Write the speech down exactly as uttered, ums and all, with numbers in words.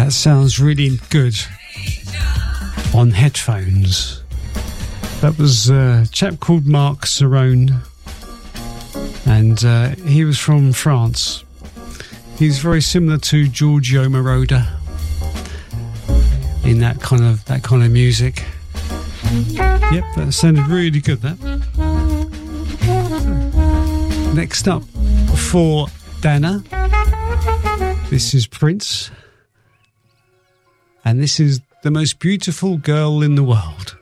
That sounds really good on headphones. That was a chap called Marc Cerrone, and uh, he was from France. He's very similar to Giorgio Moroder in that kind of that kind of music. Yep, that sounded really good. That. Next up for Dana, this is Prince, and this is The Most Beautiful Girl in the World.